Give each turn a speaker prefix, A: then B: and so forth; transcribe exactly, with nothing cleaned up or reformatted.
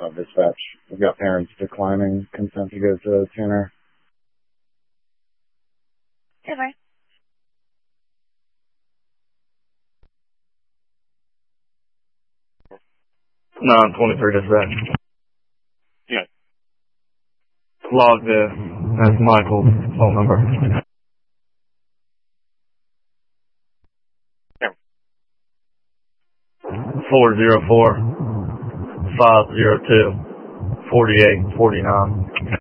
A: Uh, dispatch. We've got parents declining consent to go to the tuner.
B: Okay.
C: nine twenty-three dispatch.
D: Yeah.
C: Logged in. That's Michael's phone number.
D: Yeah.
C: four zero four, five zero two, four eight four nine.